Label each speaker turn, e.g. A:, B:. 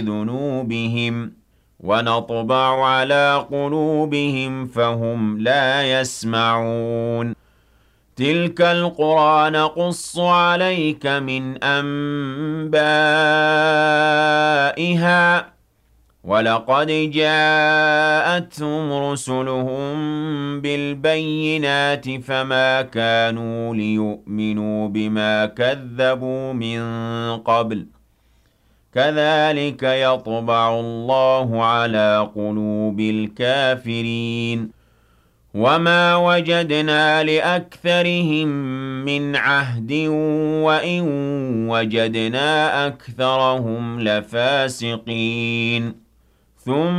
A: ذنوبهم ونطبع على قلوبهم فهم لا يسمعون تلك القرى نقص عليك من أنبائها ولقد جاءتهم رسلهم بالبينات فما كانوا ليؤمنوا بما كذبوا من قبل كذلك يطبع الله على قلوب الكافرين وما وجدنا لأكثرهم من عهد وإن وجدنا أكثرهم لفاسقين ثم